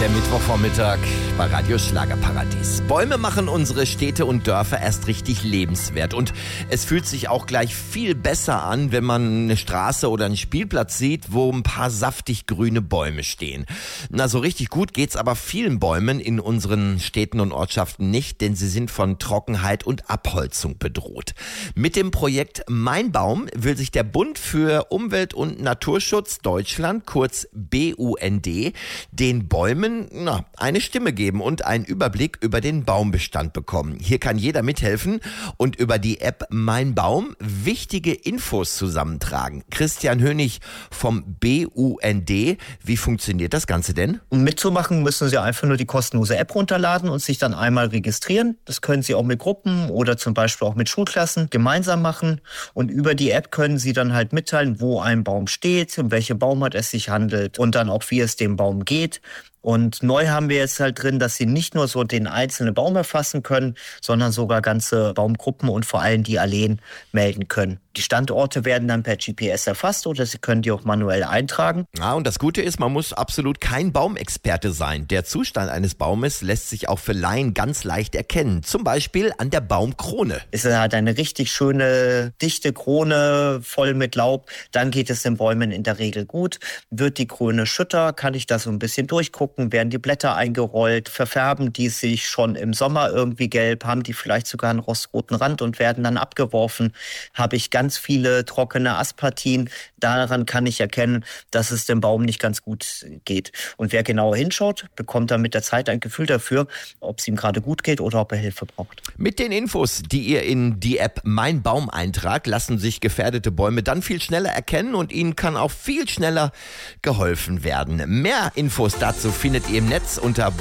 Der Mittwochvormittag bei Radio Schlagerparadies. Bäume machen unsere Städte und Dörfer erst richtig lebenswert. Und es fühlt sich auch gleich viel besser an, wenn man eine Straße oder einen Spielplatz sieht, wo ein paar saftig grüne Bäume stehen. Na, so richtig gut geht's aber vielen Bäumen in unseren Städten und Ortschaften nicht, denn sie sind von Trockenheit und Abholzung bedroht. Mit dem Projekt Mein Baum will sich der Bund für Umwelt- und Naturschutz Deutschland, kurz BUND, den Bäumen eine Stimme geben und einen Überblick über den Baumbestand bekommen. Hier kann jeder mithelfen und über die App Mein Baum wichtige Infos zusammentragen. Christian Hönig vom BUND, wie funktioniert das Ganze denn? Um mitzumachen, müssen Sie einfach nur die kostenlose App runterladen und sich dann einmal registrieren. Das können Sie auch mit Gruppen oder zum Beispiel auch mit Schulklassen gemeinsam machen. Und über die App können Sie dann halt mitteilen, wo ein Baum steht, um welche Baumart es sich handelt und dann auch, wie es dem Baum geht. Und neu haben wir jetzt halt drin, dass Sie nicht nur so den einzelnen Baum erfassen können, sondern sogar ganze Baumgruppen und vor allem die Alleen melden können. Die Standorte werden dann per GPS erfasst oder Sie können die auch manuell eintragen. Ja, und das Gute ist, man muss absolut kein Baumexperte sein. Der Zustand eines Baumes lässt sich auch für Laien ganz leicht erkennen. Zum Beispiel an der Baumkrone. Es hat eine richtig schöne, dichte Krone voll mit Laub. Dann geht es den Bäumen in der Regel gut. Wird die Krone schütter, kann ich da so ein bisschen durchgucken. Werden die Blätter eingerollt, verfärben die sich schon im Sommer irgendwie gelb, haben die vielleicht sogar einen rostroten Rand und werden dann abgeworfen. Habe ich ganz viele trockene Astpartien. Daran kann ich erkennen, dass es dem Baum nicht ganz gut geht. Und wer genauer hinschaut, bekommt dann mit der Zeit ein Gefühl dafür, ob es ihm gerade gut geht oder ob er Hilfe braucht. Mit den Infos, die ihr in die App Mein Baum eintragt, lassen sich gefährdete Bäume dann viel schneller erkennen und ihnen kann auch viel schneller geholfen werden. Mehr Infos dazu findet ihr im Netz unter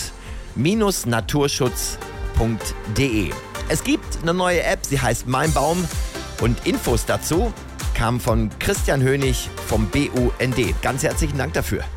bund-naturschutz.de. Es gibt eine neue App, sie heißt Mein Baum und Infos dazu kamen von Christian Hönig vom BUND. Ganz herzlichen Dank dafür.